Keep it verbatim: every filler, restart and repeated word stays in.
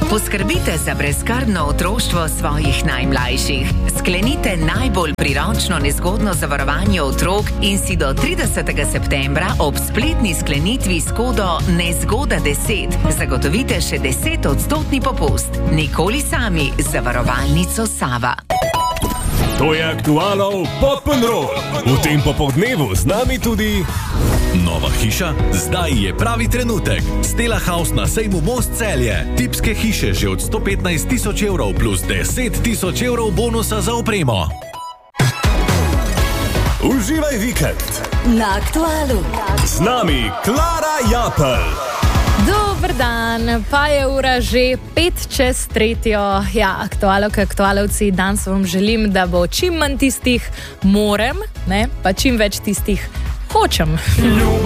Poskrbite za brezskrbno otroštvo svojih najmlajših. Sklenite najbolj priročno nezgodno zavarovanje otrok in si do tridesetega septembra ob spletni sklenitvi s kodo nezgoda deset zagotovite še deset odstotni popust. Nikoli sami z zavarovalnico Sava. To je Aktualov Pop'n'Roll. V tem popoldnevu z nami tudi... Nova hiša? Zdaj je pravi trenutek. Stella House na sejmu Most Celje. Tipske hiše že od sto petnajst tisoč evrov plus deset tisoč evrov bonusa za opremo. Uživaj vikend. Na Aktualu. Z nami Klara Japelj. Dober dan, pa je ura že pet čez tretjo. Ja, aktualovke, aktualovci, danes vam želim, da bo čim manj tistih morem, ne, pa čim več tistih hočem.